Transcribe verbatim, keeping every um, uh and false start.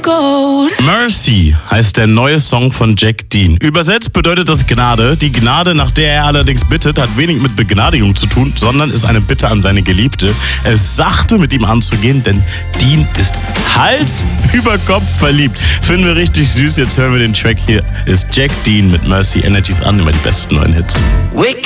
gold. Mercy heißt der neue Song von Jack Dean. Übersetzt bedeutet das Gnade. Die Gnade, nach der er allerdings bittet, hat wenig mit Begnadigung zu tun, sondern ist eine Bitte an seine Geliebte, es sachte mit ihm anzugehen, denn Dean ist Hals über Kopf verliebt. Finden wir richtig süß. Jetzt hören wir den Track. Hier ist Jack Dean mit Mercy. Energies an, immer die besten neuen Hits.